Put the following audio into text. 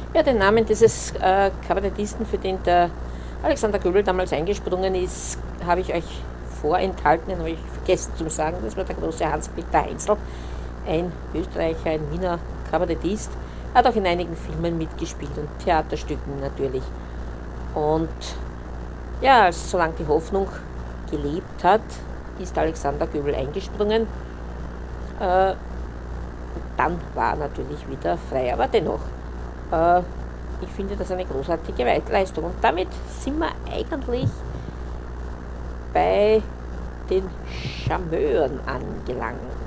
Ja, den Namen dieses Kabarettisten, für den der Alexander Göbel damals eingesprungen ist, habe ich euch vorenthalten, den habe ich vergessen zu sagen. Das war der große Hans-Peter Heinzel, ein Österreicher, ein Wiener Kabarettist. Hat auch in einigen Filmen mitgespielt und Theaterstücken natürlich. Und ja, solange die Hoffnung gelebt hat, ist Alexander Göbel eingesprungen. Äh, Dann war er natürlich wieder frei, aber dennoch, ich finde das eine großartige Leistung. Und damit sind wir eigentlich bei den Charmeuren angelangt.